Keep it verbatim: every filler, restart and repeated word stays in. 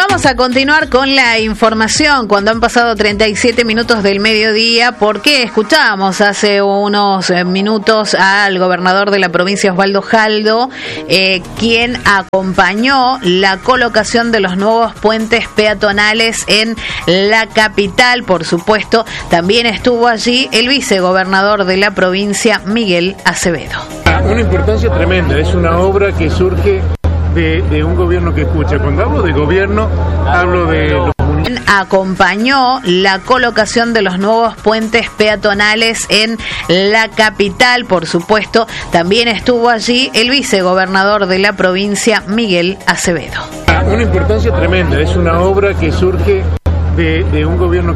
Vamos a continuar con la información cuando han pasado treinta y siete minutos del mediodía, porque escuchábamos hace unos minutos al gobernador de la provincia, Osvaldo Jaldo, eh, quien acompañó la colocación de los nuevos puentes peatonales en la capital. Por supuesto, también estuvo allí el vicegobernador de la provincia, Miguel Acevedo. Una importancia tremenda, es una obra que surge De, de un gobierno que escucha. Cuando hablo de gobierno, hablo de los municipios. Acompañó la colocación de los nuevos puentes peatonales en la capital. Por supuesto, también estuvo allí el vicegobernador de la provincia, Miguel Acevedo. Una importancia tremenda, es una obra que surge de, de un gobierno